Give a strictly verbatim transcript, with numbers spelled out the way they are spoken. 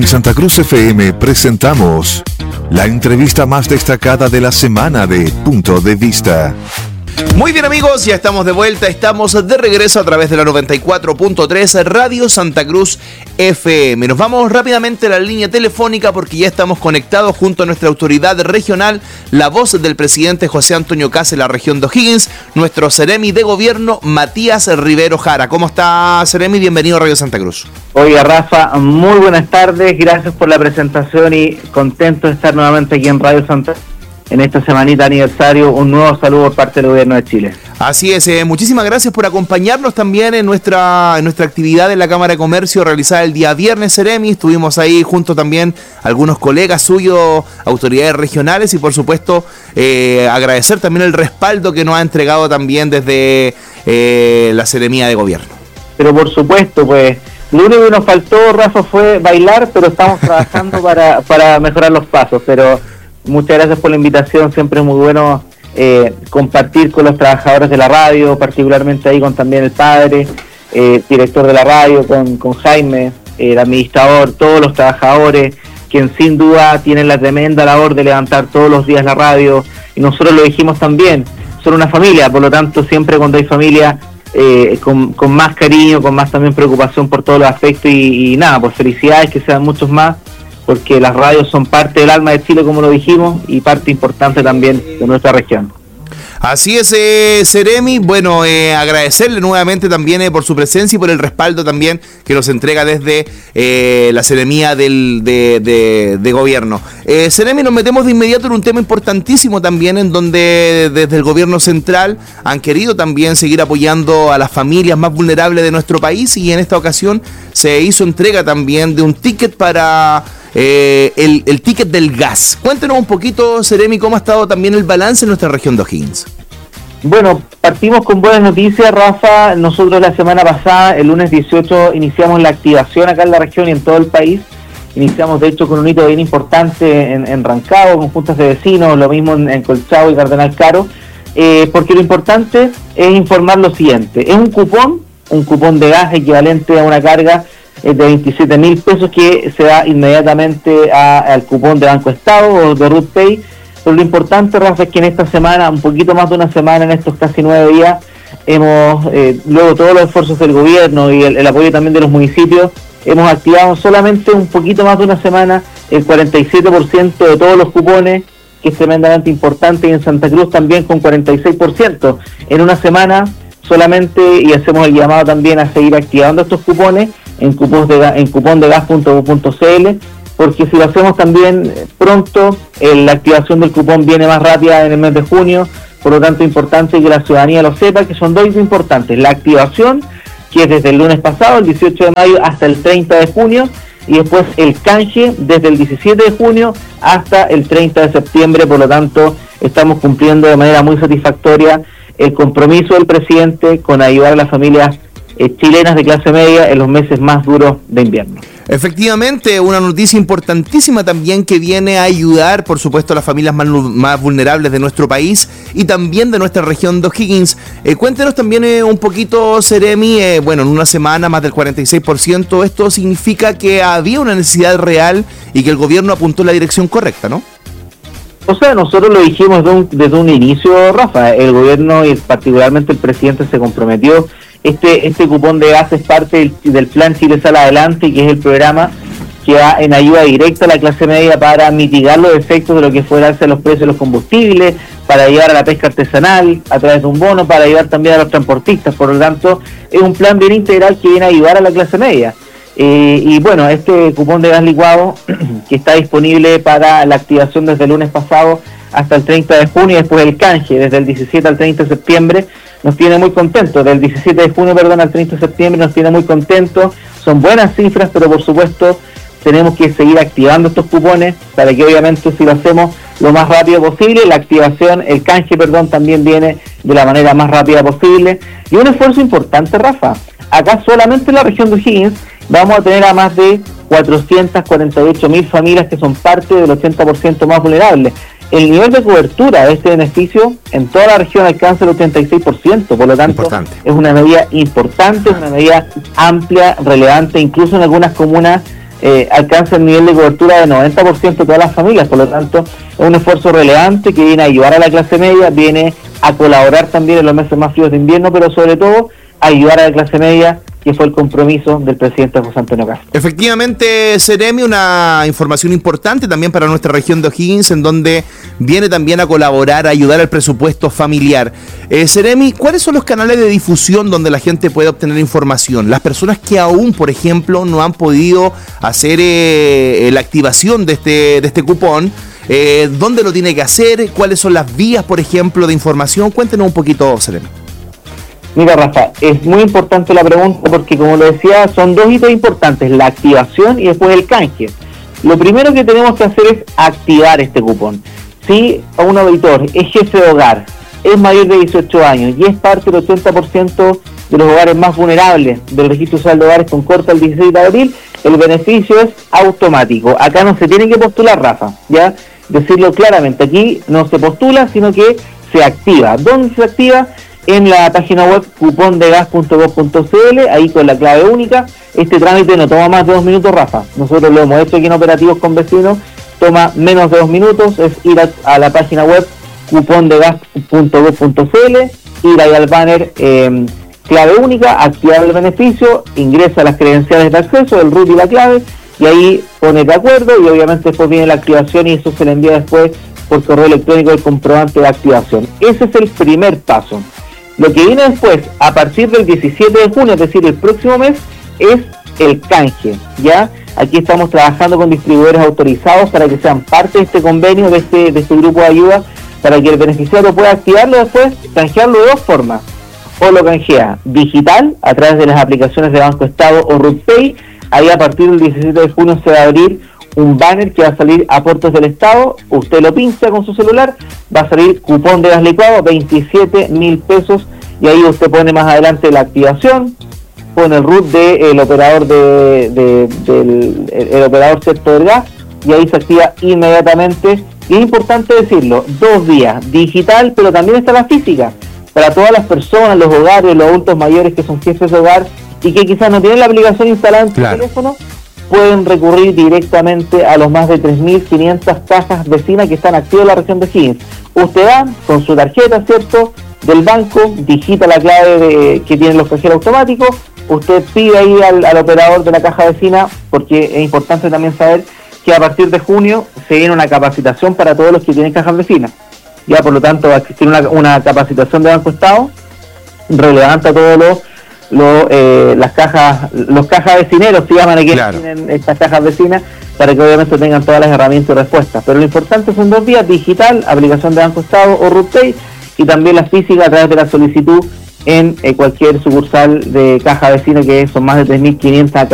Santa Cruz F M presentamos la entrevista más destacada de la semana de Punto de Vista. Muy bien, amigos, ya estamos de vuelta, estamos de regreso a través de la noventa y cuatro punto tres Radio Santa Cruz F M. Nos vamos rápidamente a la línea telefónica porque ya estamos conectados junto a nuestra autoridad regional, la voz del presidente José Antonio Kast en la región de O'Higgins, nuestro Seremi de Gobierno, Matías Rivero Jara. ¿Cómo está, Seremi? Bienvenido a Radio Santa Cruz. Oiga, Rafa, muy buenas tardes, gracias por la presentación y contento de estar nuevamente aquí en Radio Santa Cruz. En esta semanita aniversario, un nuevo saludo por parte del Gobierno de Chile. Así es, eh, muchísimas gracias por acompañarnos también en nuestra, en nuestra actividad en la Cámara de Comercio realizada el día viernes, Seremi. Estuvimos ahí junto también algunos colegas suyos, autoridades regionales y por supuesto eh, agradecer también el respaldo que nos ha entregado también desde eh, la Seremía de Gobierno. Pero por supuesto, pues, lo único que nos faltó, Rafa, fue bailar, pero estamos trabajando para, para mejorar los pasos, pero... Muchas gracias por la invitación, siempre es muy bueno eh, compartir con los trabajadores de la radio, particularmente ahí con también el padre, eh, director de la radio, con, con Jaime, eh, el administrador, todos los trabajadores, quien sin duda tienen la tremenda labor de levantar todos los días la radio, y nosotros lo dijimos también, son una familia, por lo tanto siempre cuando hay familia, eh, con, con más cariño, con más también preocupación por todos los aspectos, y, y nada, pues felicidades, que sean muchos más, porque las radios son parte del alma de Chile, como lo dijimos, y parte importante también de nuestra región. Así es, eh, Seremi. Bueno, eh, agradecerle nuevamente también eh, por su presencia y por el respaldo también que nos entrega desde eh, la Seremía del, de, de, de Gobierno. Eh, Seremi, nos metemos de inmediato en un tema importantísimo también, en donde desde el Gobierno Central han querido también seguir apoyando a las familias más vulnerables de nuestro país, y en esta ocasión se hizo entrega también de un ticket para... Eh, el, el ticket del gas. Cuéntenos un poquito, Seremi, cómo ha estado también el balance en nuestra región de O'Higgins. Bueno, partimos con buenas noticias, Rafa. Nosotros la semana pasada, el lunes dieciocho, iniciamos la activación acá en la región y en todo el país. Iniciamos, de hecho, con un hito bien importante en, en Rancagua, con juntas de vecinos, lo mismo en, en Colchagua y Cardenal Caro, eh, porque lo importante es informar lo siguiente. Es un cupón, un cupón de gas equivalente a una carga de veintisiete mil pesos que se da inmediatamente a, al cupón de Banco Estado o de Ruth Pay. Pero lo importante, Rafa, es que en esta semana, un poquito más de una semana, en estos casi nueve días, hemos, eh, luego todos los esfuerzos del gobierno y el, el apoyo también de los municipios, hemos activado solamente un poquito más de una semana el cuarenta y siete por ciento de todos los cupones, que es tremendamente importante, y en Santa Cruz también con cuarenta y seis por ciento en una semana solamente, y hacemos el llamado también a seguir activando estos cupones en cupón de en cupón de gas punto u punto c l, porque si lo hacemos también pronto, eh, la activación del cupón viene más rápida en el mes de junio. Por lo tanto, es importante que la ciudadanía lo sepa, que son dos hitos importantes: la activación, que es desde el lunes pasado, el dieciocho de mayo, hasta el treinta de junio, y después el canje desde el diecisiete de junio hasta el treinta de septiembre. Por lo tanto, estamos cumpliendo de manera muy satisfactoria el compromiso del presidente con ayudar a las familias eh, chilenas de clase media en los meses más duros de invierno. Efectivamente, una noticia importantísima también que viene a ayudar, por supuesto, a las familias más, más vulnerables de nuestro país y también de nuestra región de O'Higgins. Eh, cuéntenos también eh, un poquito, Seremi, eh, bueno, en una semana más del cuarenta y seis por ciento, esto significa que había una necesidad real y que el gobierno apuntó en la dirección correcta, ¿no? O sea, nosotros lo dijimos desde un, desde un inicio, Rafa, el gobierno y particularmente el presidente se comprometió. Este este cupón de gas es parte del, del plan Chile Sale Adelante, que es el programa que va en ayuda directa a la clase media para mitigar los efectos de lo que fue darse los precios de los combustibles, para ayudar a la pesca artesanal a través de un bono, para ayudar también a los transportistas. Por lo tanto, es un plan bien integral que viene a ayudar a la clase media. Eh, y bueno, este cupón de gas licuado que está disponible para la activación desde el lunes pasado hasta el treinta de junio, y después el canje desde el diecisiete al treinta de septiembre, nos tiene muy contentos. Del diecisiete de junio, perdón, al treinta de septiembre nos tiene muy contentos. Son buenas cifras, pero por supuesto tenemos que seguir activando estos cupones para que, obviamente, si lo hacemos lo más rápido posible, la activación, el canje, perdón, también viene de la manera más rápida posible. Y un esfuerzo importante, Rafa. Acá solamente en la región de O'Higgins vamos a tener a más de cuatrocientas cuarenta y ocho mil familias que son parte del ochenta por ciento más vulnerable. El nivel de cobertura de este beneficio en toda la región alcanza el ochenta y seis por ciento, por lo tanto importante. Es una medida importante, es una medida amplia, relevante, incluso en algunas comunas eh, alcanza el nivel de cobertura de noventa por ciento de todas las familias. Por lo tanto, es un esfuerzo relevante que viene a ayudar a la clase media, viene a colaborar también en los meses más fríos de invierno, pero sobre todo a ayudar a la clase media, que fue el compromiso del presidente José Antonio Cast. Efectivamente, Seremi, una información importante también para nuestra región de O'Higgins, en donde viene también a colaborar, a ayudar al presupuesto familiar. Eh, Seremi, ¿cuáles son los canales de difusión donde la gente puede obtener información? Las personas que aún, por ejemplo, no han podido hacer eh, la activación de este, de este cupón, eh, ¿dónde lo tiene que hacer? ¿Cuáles son las vías, por ejemplo, de información? Cuéntenos un poquito, Seremi. Mira, Rafa, es muy importante la pregunta porque, como lo decía, son dos hitos importantes, la activación y después el canje. Lo primero que tenemos que hacer es activar este cupón. Si a un auditor es jefe de hogar, es mayor de dieciocho años y es parte del ochenta por ciento de los hogares más vulnerables del registro social de hogares con corte al dieciséis de abril, el beneficio es automático. Acá no se tiene que postular, Rafa, ya decirlo claramente, aquí no se postula, sino que se activa. ¿Dónde se activa? En la página web cupón de gas punto gov punto c l, ahí con la clave única. Este trámite no toma más de dos minutos, Rafa. Nosotros lo hemos hecho aquí en Operativos con Vecinos, toma menos de dos minutos, es ir a, a la página web cupón de gas punto gov punto c l, ir ahí al banner eh, clave única, activar el beneficio, ingresa las credenciales de acceso, el root y la clave, y ahí pone de acuerdo, y obviamente después viene la activación y eso se le envía después por correo electrónico el comprobante de activación. Ese es el primer paso. Lo que viene después, a partir del diecisiete de junio, es decir, el próximo mes, es el canje, ¿ya? Aquí estamos trabajando con distribuidores autorizados para que sean parte de este convenio, de este, de este grupo de ayuda, para que el beneficiario pueda activarlo después, canjearlo de dos formas. O lo canjea digital, a través de las aplicaciones de Banco Estado o RutPay. Ahí a partir del diecisiete de junio se va a abrir un banner que va a salir aportes del Estado, usted lo pincha con su celular, va a salir cupón de gas licuado, veintisiete mil pesos, y ahí usted pone más adelante la activación, pone el root del operador de, de, del el, el operador cierto del gas, y ahí se activa inmediatamente. Y es importante decirlo, dos vías, digital, pero también está la física, para todas las personas, los hogares, los adultos mayores que son jefes de hogar y que quizás no tienen la aplicación instalada en su claro. teléfono, pueden recurrir directamente a los más de tres mil quinientas cajas vecinas que están activas en la región de Higgins. Usted va con su tarjeta, ¿cierto?, del banco, digita la clave de, que tienen los cajeros automáticos, usted pide ahí al, al operador de la caja vecina, porque es importante también saber que a partir de junio se viene una capacitación para todos los que tienen cajas vecinas. Ya, por lo tanto, va a existir una, una capacitación de Banco Estado relevante a todos los Lo, eh, las cajas, los cajas vecineros se llaman aquí, claro. Tienen estas cajas vecinas, para que obviamente tengan todas las herramientas y respuestas. Pero lo importante son dos vías, digital, aplicación de Banco Estado o RutPay, y también la física a través de la solicitud en eh, cualquier sucursal de caja vecina, que son más de tres mil quinientas